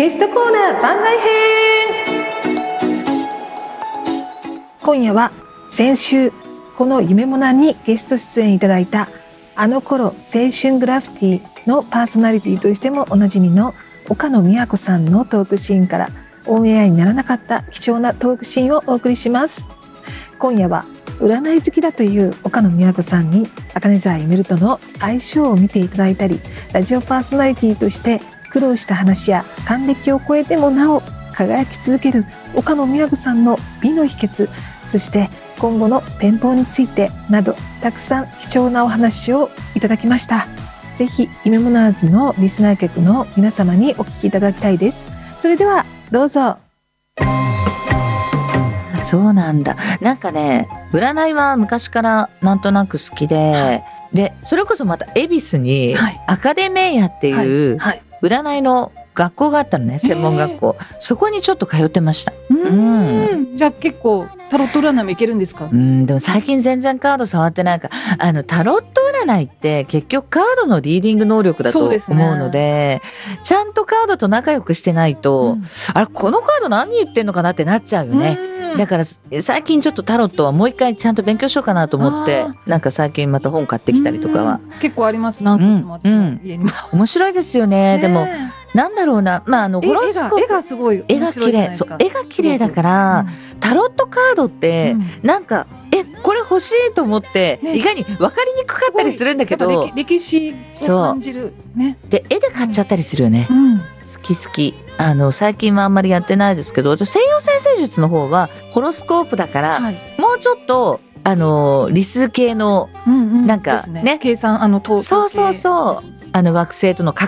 ゲストコーナー番外編。今夜は先週この夢モナにゲスト出演いただいたあの頃青春グラフィティのパーソナリティとしてもおなじみの岡野美和子さんのトークシーンからオンエアにならなかった貴重なトークシーンをお送りします。今夜は占い好きだという岡野美和子さんに茜沢ゆめるとの相性を見ていただいたり、ラジオパーソナリティとして苦労した話や還暦を超えてもなお輝き続ける岡野美和子さんの美の秘訣、そして今後の展望についてなど、たくさん貴重なお話をいただきました。ぜひ夢モナーズのリスナー客の皆様にお聞きいただきたいです。それではどうぞ。 そうなんだ。なんかね、占いは昔からなんとなく好きで、でそれこそまた恵比寿にアカデメーヤっていう占いの学校があったのね、専門学校。そこにちょっと通ってました。 じゃあ結構タロット占いもいけるんですか？ でも最近全然カード触ってないから、タロット占いって結局カードのリーディング能力だと思うので、ちゃんとカードと仲良くしてないと、あれこのカード何言ってんのかなってなっちゃうよね。だから最近ちょっとタロットはもう一回ちゃんと勉強しようかなと思って、なんか最近また本買ってきたりとかは結構あります。何冊も私の家にも、 面白いですよね。でもなんだろうな、ホロスコープ絵がすごい面白いじゃないですか。 絵が綺麗だから、タロットカードって、なんかこれ欲しいと思って、意外に分かりにくかったりするんだけど、 歴史を感じるね。で絵で買っちゃったりするよね。好き。最近はあんまりやってないですけど、西洋占星術の方はホロスコープだから、もうちょっと理数系のなんかね、 計算そう惑星との角